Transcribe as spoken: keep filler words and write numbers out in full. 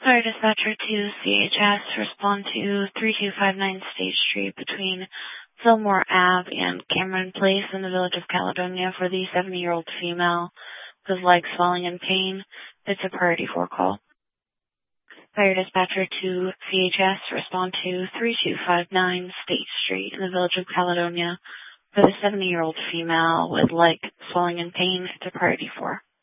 Fire dispatcher to C H S, respond to three two five nine State Street between Fillmore Ave and Cameron Place in the village of Caledonia for the seventy-year-old female with legs swelling and pain. It's a priority four call. Fire dispatcher to C H S, respond to three two five nine State Street in the village of Caledonia for the seventy-year-old female with leg swelling and pain. It's a priority four.